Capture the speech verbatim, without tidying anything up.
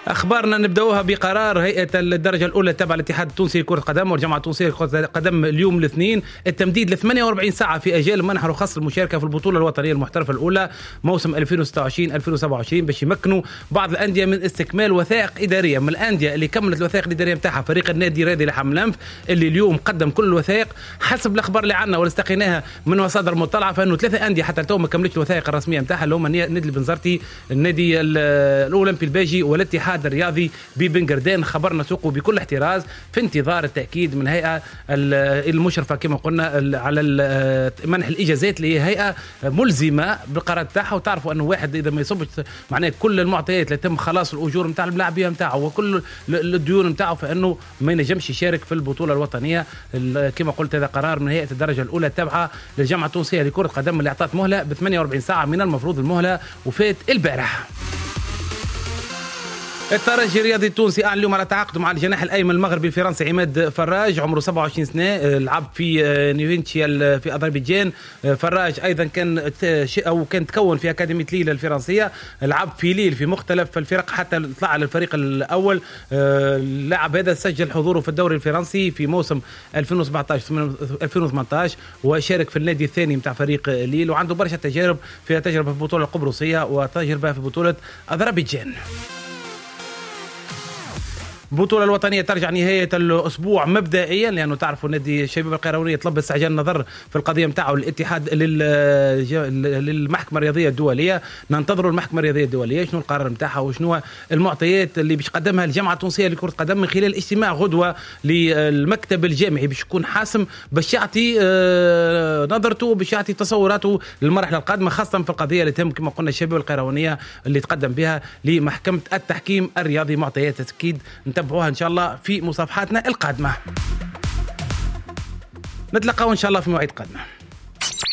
أخبارنا نبدأوها بقرار هيئة الدرجة الأولى تبع الاتحاد التونسي لكرة القدم والجامعة التونسية لكرة القدم اليوم الاثنين التمديد ل ثمانية وأربعين ساعة في أجال منح رخص المشاركة في البطولة الوطنية المحترفة الأولى موسم ألفين وستة وعشرين ألفين وسبعة وعشرين باش يمكنوا بعض الأندية من استكمال وثائق إدارية. من الأندية اللي كملت الوثائق الإدارية نتاعها فريق النادي الرياضي لحم الأنف اللي اليوم قدم كل الوثائق حسب الأخبار اللي عندنا واللي استقيناها من مصادر مطلعة، فإنه ثلاثة أندية حتى اليوم ما كملتش الوثائق الرسمية نتاعها اللي هما نادي البنزرتي، النادي الأولمبي الباجي والاتحاد الرياضي ببنغردان. خبرنا سوقه بكل احتراز في انتظار التأكيد من هيئة المشرفة كما قلنا على منح الإجازات اللي هي هيئة ملزمة بالقرار تاعها. وتعرفوا أنه واحد إذا ما يصبش معناه كل المعطيات اللي تم خلاص الأجور نتاع اللاعبين نتاعه وكل الديون نتاعه فإنه ما ينجمش يشارك في البطولة الوطنية. كما قلت هذا قرار من هيئة الدرجة الأولى التابعة للجامعة التونسية لكرة القدم اللي أعطت مهلة ب ثمانية وأربعين ساعة من المفروض المهلة وفات البارح. الترجي الرياضي التونسي أعلن اليوم على تعاقده مع الجناح الأيمن المغربي الفرنسي عماد فراج عمره سبعة وعشرين سنة، لعب في نيفينشيال في أذربيجان. فراج أيضا كان أو كان تكون في أكاديمية ليل الفرنسية، لعب في ليل في مختلف الفرق حتى طلع على الفريق الأول. اللاعب هذا سجل حضوره في الدوري الفرنسي في موسم ألفين وسبعة عشر ألفين وثمانية عشر وشارك في النادي الثاني متاع فريق ليل، وعنده برشا تجارب فيها تجربة في البطولة القبرصية وتجربة في بطولة أذربيجان. البطولة الوطنية ترجع نهاية الأسبوع مبدئيا لأنه تعرفوا نادي الشباب القيروانية طلب استعجال النظر في القضية متاعه للاتحاد للمحكمة الرياضية الدولية. ننتظروا المحكمة الرياضية الدولية شنو القرار متاعها وشنو المعطيات اللي باش قدمها الجامعة التونسية لكرة القدم من خلال اجتماع غدوة للمكتب الجامعي باش يكون حاسم باش يعطي نظرته باش يعطي تصوراته للمرحلة القادمة خاصة في القضية اللي تهم كما قلنا الشباب القيروانية اللي تقدم بها لمحكمة التحكيم الرياضي. معطيات أكيد نتابعوها إن شاء الله في مصافحاتنا القادمة. نتلقاو إن شاء الله في مواعيد قادمة.